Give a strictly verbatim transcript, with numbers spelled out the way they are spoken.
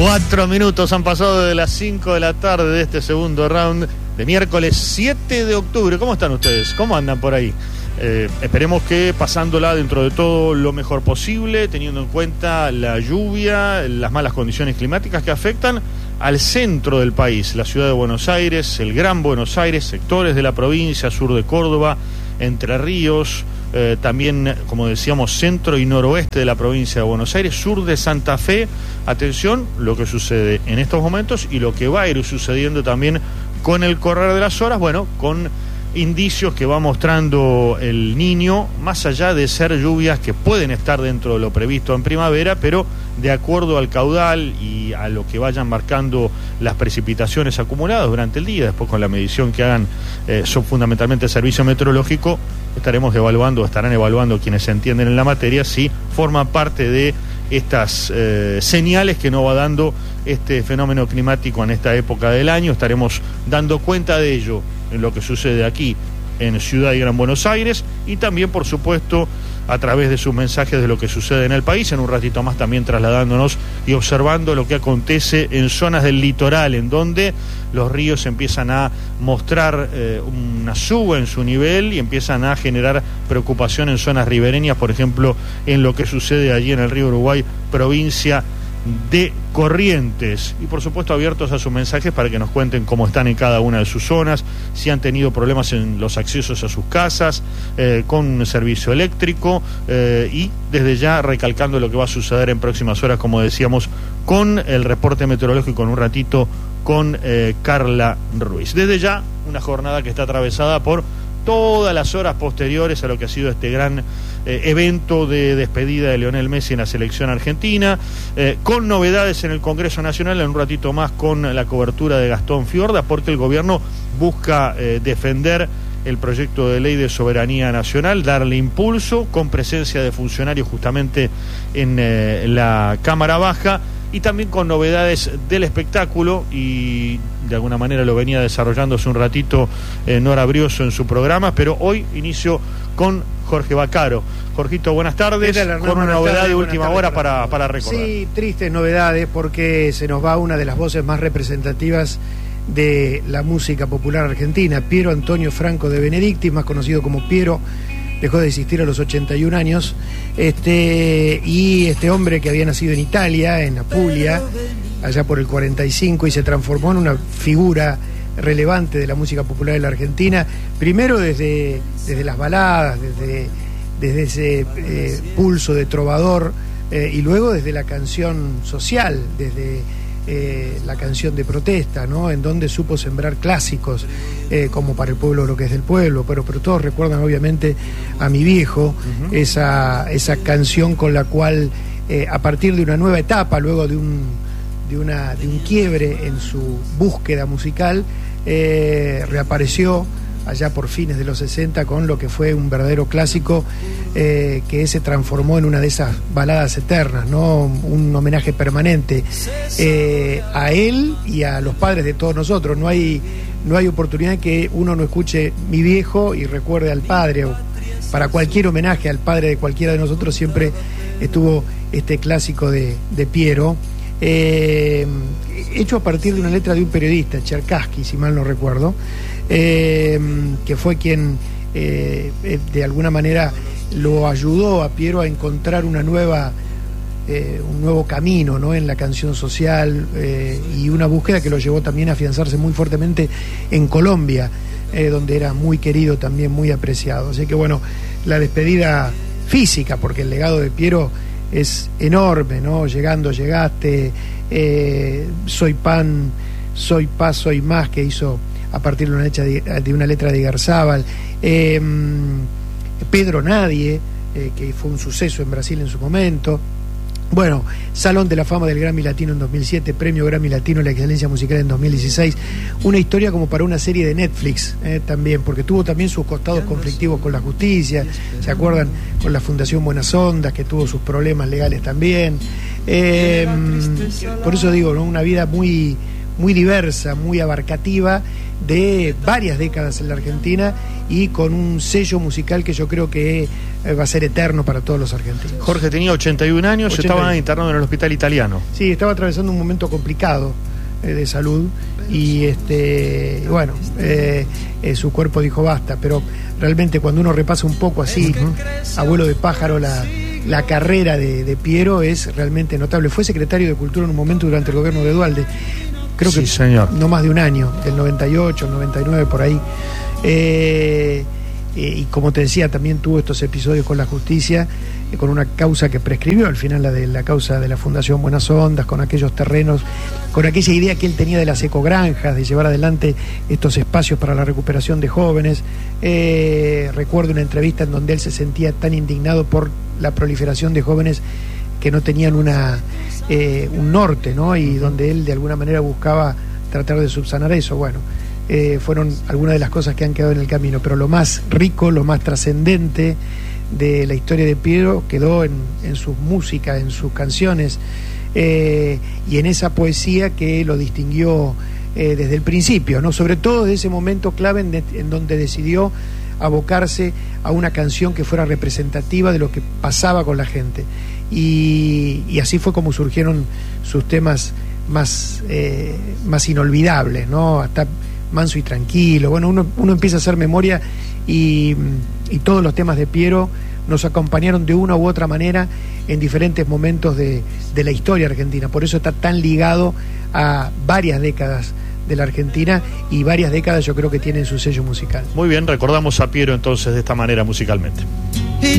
Cuatro minutos han pasado de las cinco de la tarde de este segundo round de miércoles siete de octubre. ¿Cómo están ustedes? ¿Cómo andan por ahí? Eh, esperemos que pasándola dentro de todo lo mejor posible, teniendo en cuenta la lluvia, las malas condiciones climáticas que afectan al centro del país, la ciudad de Buenos Aires, el Gran Buenos Aires, sectores de la provincia, sur de Córdoba, Entre Ríos, eh, también, como decíamos, centro y noroeste de la provincia de Buenos Aires, sur de Santa Fe. Atención, lo que sucede en estos momentos y lo que va a ir sucediendo también con el correr de las horas, bueno, con indicios que va mostrando el Niño, más allá de ser lluvias que pueden estar dentro de lo previsto en primavera, pero de acuerdo al caudal y a lo que vayan marcando las precipitaciones acumuladas durante el día, después con la medición que hagan, eh, son fundamentalmente el servicio meteorológico, estaremos evaluando, estarán evaluando quienes se entienden en la materia, si forman parte de estas eh, señales que nos va dando este fenómeno climático en esta época del año. Estaremos dando cuenta de ello en lo que sucede aquí en Ciudad y Gran Buenos Aires, y también, por supuesto, a través de sus mensajes de lo que sucede en el país. En un ratito más también trasladándonos y observando lo que acontece en zonas del litoral, en donde los ríos empiezan a mostrar eh, una suba en su nivel y empiezan a generar preocupación en zonas ribereñas, por ejemplo, en lo que sucede allí en el río Uruguay, provincia de Corrientes. Y por supuesto abiertos a sus mensajes para que nos cuenten cómo están en cada una de sus zonas, si han tenido problemas en los accesos a sus casas, eh, con servicio eléctrico, eh, y desde ya recalcando lo que va a suceder en próximas horas, como decíamos, con el reporte meteorológico en un ratito con eh, Carla Ruiz. Desde ya una jornada que está atravesada por todas las horas posteriores a lo que ha sido este gran eh, evento de despedida de Lionel Messi en la selección argentina, eh, con novedades en el Congreso Nacional, en un ratito más con la cobertura de Gastón Fiorda, porque el gobierno busca eh, defender el proyecto de ley de soberanía nacional, darle impulso, con presencia de funcionarios justamente en eh, la Cámara Baja, y también con novedades del espectáculo, y de alguna manera lo venía desarrollando hace un ratito eh, Nora Brioso en su programa, pero hoy inicio con Jorge Baccaro. Jorgito, buenas tardes, tal, con una novedad tardes, de última tardes, hora para, para recordar. Sí, tristes novedades, porque se nos va una de las voces más representativas de la música popular argentina, Piero Antonio Franco de Benedictis, más conocido como Piero. Dejó de existir a los ochenta y un años, este, y este hombre que había nacido en Italia, en Apulia, allá por el cuarenta y cinco, y se transformó en una figura relevante de la música popular de la Argentina, primero desde, desde las baladas, desde, desde ese eh, pulso de trovador, eh, y luego desde la canción social, desde Eh, la canción de protesta, ¿no? En donde supo sembrar clásicos, eh, como Para el pueblo lo que es del pueblo, pero, pero todos recuerdan obviamente a Mi viejo, uh-huh. esa, esa canción con la cual, eh, a partir de una nueva etapa, luego de un, de una, de un quiebre en su búsqueda musical, eh, reapareció allá por fines de los sesenta con lo que fue un verdadero clásico, eh, que se transformó en una de esas baladas eternas, ¿no? Un homenaje permanente eh, a él y a los padres de todos nosotros. No hay, no hay oportunidad que uno no escuche Mi viejo y recuerde al padre. Para cualquier homenaje al padre de cualquiera de nosotros siempre estuvo este clásico de, de Piero, eh, hecho a partir de una letra de un periodista, Cherkassky, si mal no recuerdo, Eh, que fue quien eh, de alguna manera lo ayudó a Piero a encontrar una nueva eh, un nuevo camino, ¿no? En la canción social, eh, y una búsqueda que lo llevó también a afianzarse muy fuertemente en Colombia, eh, donde era muy querido, también muy apreciado. Así que bueno, la despedida física, porque el legado de Piero es enorme, ¿no? Llegando, llegaste, eh, Soy pan, soy paz, soy más, que hizo a partir de una letra de, de, una letra de Garzábal, eh, Pedro Nadie, eh, que fue un suceso en Brasil en su momento. Bueno, Salón de la Fama del Grammy Latino en dos mil siete, Premio Grammy Latino a la Excelencia Musical en dos mil dieciséis, una historia como para una serie de Netflix, eh, también, porque tuvo también sus costados conflictivos con la justicia, ¿se acuerdan? Con la Fundación Buenas Ondas, que tuvo sus problemas legales también. Eh, por eso digo, ¿no? Una vida muy... muy diversa, muy abarcativa, de varias décadas en la Argentina y con un sello musical que yo creo que eh, va a ser eterno para todos los argentinos. Jorge tenía ochenta y un años, ochenta y uno. Estaba internado en el hospital italiano. Sí, estaba atravesando un momento complicado eh, de salud y este bueno, eh, eh, su cuerpo dijo basta, pero realmente cuando uno repasa un poco así, ¿no? Abuelo de pájaro, la, la carrera de, de Piero es realmente notable. Fue secretario de Cultura en un momento durante el gobierno de Duhalde. Creo que sí, señor. No más de un año, del noventa y ocho, noventa y nueve, por ahí. Eh, eh, y como te decía, también tuvo estos episodios con la justicia, eh, con una causa que prescribió, al final la de la causa de la Fundación Buenas Ondas, con aquellos terrenos, con aquella idea que él tenía de las ecogranjas, de llevar adelante estos espacios para la recuperación de jóvenes. Eh, recuerdo una entrevista en donde él se sentía tan indignado por la proliferación de jóvenes que no tenían una eh, un norte, ¿no? Y donde él de alguna manera buscaba tratar de subsanar eso. Bueno, eh, fueron algunas de las cosas que han quedado en el camino, pero lo más rico, lo más trascendente de la historia de Piero quedó en, en sus músicas, en sus canciones, eh, y en esa poesía que lo distinguió eh, desde el principio, ¿no? Sobre todo de ese momento clave en, de, en donde decidió abocarse a una canción que fuera representativa de lo que pasaba con la gente. Y, y así fue como surgieron sus temas más, eh, más inolvidables, ¿no? Hasta Manso y Tranquilo. Bueno, uno, uno empieza a hacer memoria y, y todos los temas de Piero nos acompañaron de una u otra manera en diferentes momentos de, de la historia argentina. Por eso está tan ligado a varias décadas de la Argentina, y varias décadas yo creo que tienen su sello musical. Muy bien, recordamos a Piero entonces de esta manera musicalmente.